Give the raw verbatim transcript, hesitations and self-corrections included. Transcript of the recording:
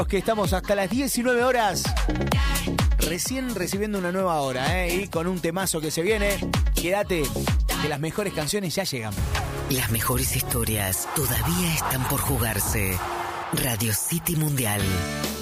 Que estamos hasta las diecinueve horas, recién recibiendo una nueva hora, ¿eh? Y con un temazo que se viene. Quédate, que las mejores canciones ya llegan. Las mejores historias todavía están por jugarse. Radio City Mundial.